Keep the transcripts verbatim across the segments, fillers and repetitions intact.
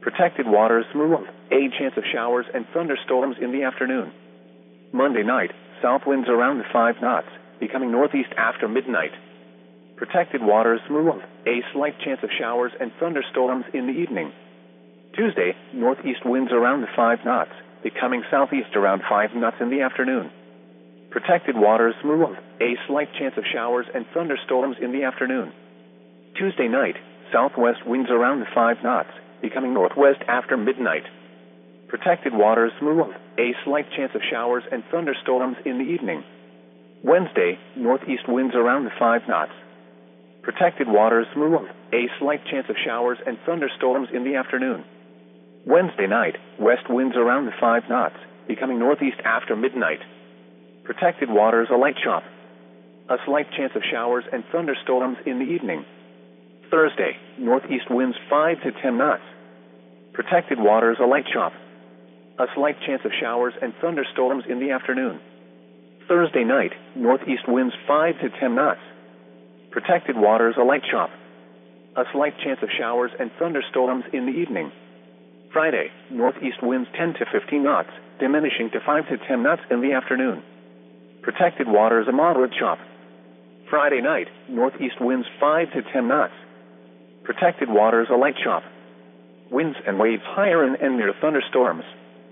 Protected waters smooth. A chance of showers and thunderstorms in the afternoon. Monday night, south winds around five knots, becoming northeast after midnight. Protected waters smooth. A slight chance of showers and thunderstorms in the evening. Tuesday, northeast winds around five knots, becoming southeast around five knots in the afternoon. Protected waters smooth. A slight chance of showers and thunderstorms in the afternoon. Tuesday night, southwest winds around five knots, becoming northwest after midnight. Protected waters smooth. A slight chance of showers and thunderstorms in the evening. Wednesday, northeast winds around five knots. Protected waters smooth. A slight chance of showers and thunderstorms in the afternoon. Wednesday night, west winds around five knots, becoming northeast after midnight. Protected waters a light chop. A slight chance of showers and thunderstorms in the evening. Thursday, northeast winds five to ten knots. Protected waters a light chop. A slight chance of showers and thunderstorms in the afternoon. Thursday night, northeast winds five to ten knots. Protected waters a light chop. A slight chance of showers and thunderstorms in the evening. Friday, northeast winds ten to fifteen knots, diminishing to five to ten knots in the afternoon. Protected waters a moderate chop. Friday night, northeast winds five to ten knots. Protected waters a light chop. Winds and waves higher and, and near thunderstorms.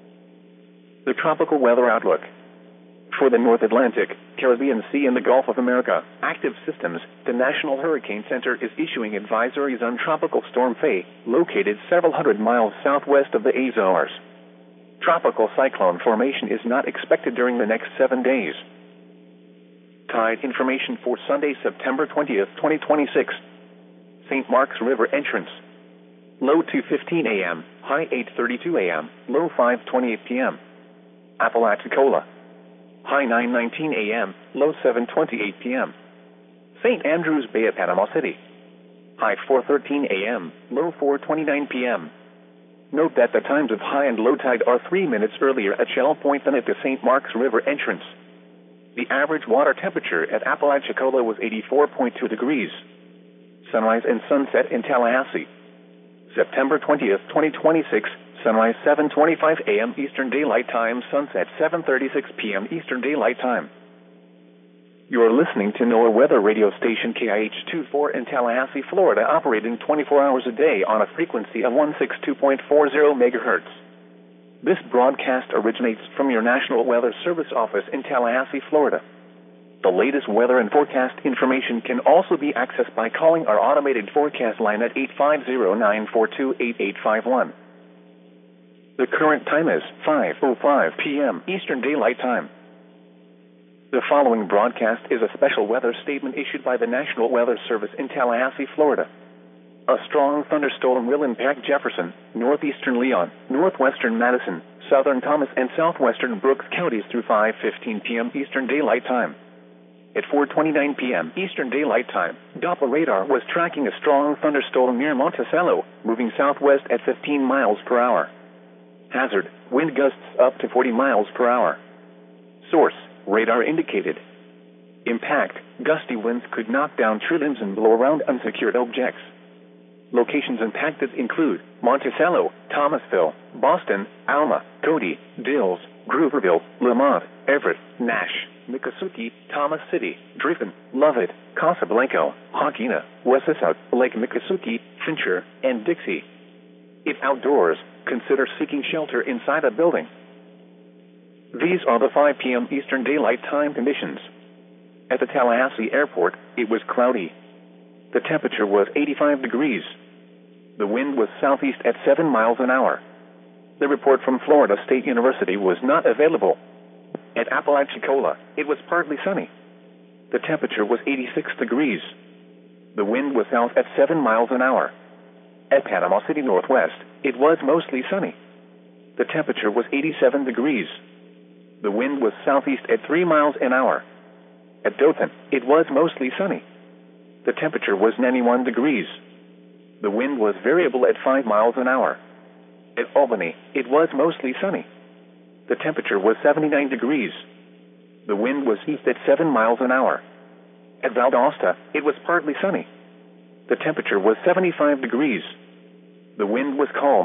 The tropical weather outlook. For the North Atlantic, Caribbean Sea, and the Gulf of America, active systems, the National Hurricane Center is issuing advisories on Tropical Storm Faye, located several hundred miles southwest of the Azores. Tropical cyclone formation is not expected during the next seven days. Tide information for Sunday, September twentieth, twenty twenty-six. Saint Mark's River entrance. Low two fifteen a m, high eight thirty-two a m, low five twenty-eight p m Apalachicola. High nine nineteen a m, low seven twenty-eight p m Saint Andrews Bay at Panama City. High four thirteen a m, low four twenty-nine p m Note that the times of high and low tide are three minutes earlier at Shell Point than at the Saint Mark's River entrance. The average water temperature at Apalachicola was eighty-four point two degrees. Sunrise and sunset in Tallahassee. September twentieth, twenty twenty-six, sunrise seven twenty-five a m Eastern Daylight Time, sunset seven thirty-six p m Eastern Daylight Time. You are listening to NOAA weather radio station K I H twenty-four in Tallahassee, Florida, operating twenty-four hours a day on a frequency of one sixty-two point four zero megahertz. This broadcast originates from your National Weather Service office in Tallahassee, Florida. The latest weather and forecast information can also be accessed by calling our automated forecast line at eight five zero, nine four two, eight eight five one. The current time is five oh five p m Eastern Daylight Time. The following broadcast is a special weather statement issued by the National Weather Service in Tallahassee, Florida. A strong thunderstorm will impact Jefferson, northeastern Leon, northwestern Madison, southern Thomas, and southwestern Brooks counties through five fifteen p m Eastern Daylight Time. At four twenty-nine p m Eastern Daylight Time, Doppler radar was tracking a strong thunderstorm near Monticello, moving southwest at fifteen miles per hour. Hazard, wind gusts up to forty miles per hour. Source, radar indicated. Impact, gusty winds could knock down tree limbs and blow around unsecured objects. Locations impacted include Monticello, Thomasville, Boston, Alma, Cody, Dills, Grooverville, Lamont, Everett, Nash, Miccosukee, Thomas City, Driven, Lovett, Casablanca, Hawkina, Wessissaut, Lake Miccosukee, Fincher, and Dixie. If outdoors, consider seeking shelter inside a building. These are the five p m Eastern Daylight Time conditions. At the Tallahassee Airport, it was cloudy. The temperature was eighty-five degrees. The wind was southeast at seven miles an hour. The report from Florida State University was not available. At Apalachicola, it was partly sunny. The temperature was eighty-six degrees. The wind was south at seven miles an hour. At Panama City Northwest, it was mostly sunny. The temperature was eighty-seven degrees. The wind was southeast at three miles an hour. At Dothan, it was mostly sunny. The temperature was ninety-one degrees. The wind was variable at five miles an hour. At Albany, it was mostly sunny. The temperature was seventy-nine degrees. The wind was east at seven miles an hour. At Valdosta, it was partly sunny. The temperature was seventy-five degrees. The wind was calm